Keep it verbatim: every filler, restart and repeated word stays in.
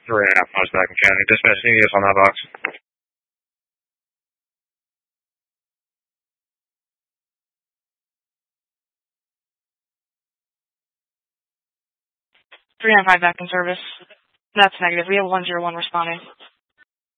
Three and a half miles back in county. Dispatch, need us on that box. three nine five back in service. That's negative. We have one zero one responding.